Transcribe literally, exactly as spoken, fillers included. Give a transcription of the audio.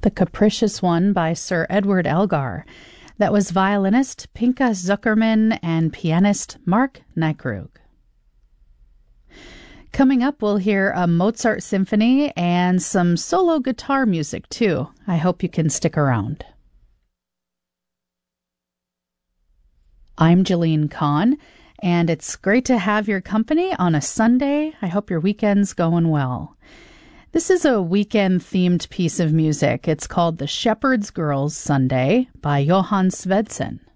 The Capricious One by Sir Edward Elgar. That was violinist Pinka Zuckerman and pianist Mark Nykrug. Coming up, we'll hear a Mozart symphony and some solo guitar music, too. I hope you can stick around. I'm Jeline Kahn, and it's great to have your company on a Sunday. I hope your weekend's going well. This is a weekend-themed piece of music. It's called The Shepherd's Girls Sunday by Johann Svedsen.